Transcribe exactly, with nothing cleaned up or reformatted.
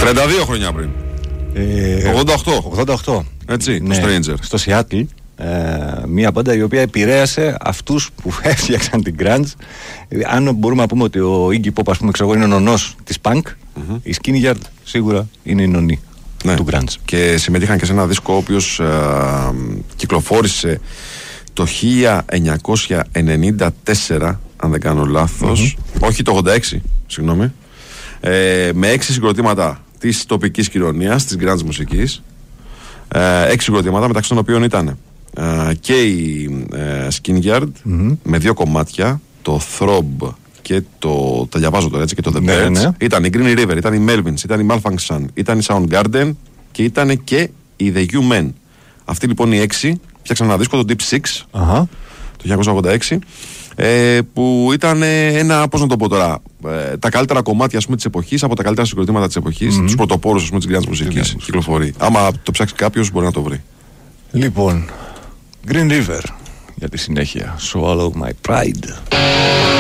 τριάντα δύο χρόνια πριν. Ε, ογδόντα οκτώ. ογδόντα οκτώ. Έτσι, ναι, το Stranger. Στο Seattle. Ε, μια μπάντα η οποία επηρέασε αυτούς που έφτιαξαν την grunge. Αν μπορούμε να πούμε ότι ο Iggy Pop, ας πούμε, ξέρω, είναι ο νονός της punk, mm-hmm. η Skinny Yard σίγουρα είναι η νονή, ναι, του grunge. Και συμμετείχαν και σε ένα δίσκο ο οποίος ε, κυκλοφόρησε το χίλια εννιακόσια ενενήντα τέσσερα, αν δεν κάνω λάθος, mm-hmm. όχι το ογδόντα έξι, συγγνώμη, ε, με έξι συγκροτήματα της τοπικής κοινωνίας, της grunge μουσικής, ε, έξι συγκροτήματα μεταξύ των οποίων ήταν Uh, και η uh, Skin Yard mm-hmm. με δύο κομμάτια, το Throb και το, τα διαβάζω τώρα έτσι, και το The ναι, Birds, ναι. ήταν η Green River, ήταν η Melvins, ήταν η Malfunction, ήταν η Soundgarden και ήταν και η The U-Men. Αυτοί λοιπόν οι έξι φτιάξαν ένα δίσκο, το Deep Six, uh-huh. το χίλια εννιακόσια ογδόντα έξι, ε, που ήταν ένα, πώς να το πω τώρα, ε, τα καλύτερα κομμάτια, ας πούμε, της εποχής, από τα καλύτερα συγκροτήματα της εποχής, mm-hmm. τους πρωτοπόρους, ας πούμε, της grunge μουσικής κυκλοφορεί. Άμα το ψάξει κάποιος μπορεί να το βρει. Λοιπόν, Green River για τη συνέχεια. Swallow My Pride.